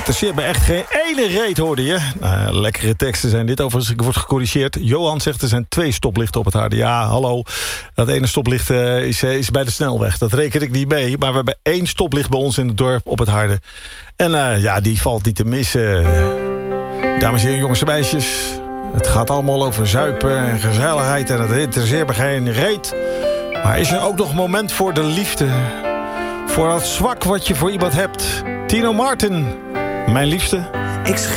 interesseert me echt geen ene reet, hoorde je. Lekkere teksten zijn dit. Overigens, ik word gecorrigeerd. Johan zegt er zijn 2 stoplichten op het Harde. Ja, hallo. Dat ene stoplicht is bij de snelweg. Dat reken ik niet mee. Maar we hebben 1 stoplicht bij ons in het dorp op het Harde. En die valt niet te missen. Dames en heren, jongens en meisjes. Het gaat allemaal over zuipen en gezelligheid. En het interesseert me geen reet. Maar is er ook nog een moment voor de liefde? Voor dat zwak wat je voor iemand hebt. Tino Martin, mijn liefste. Ik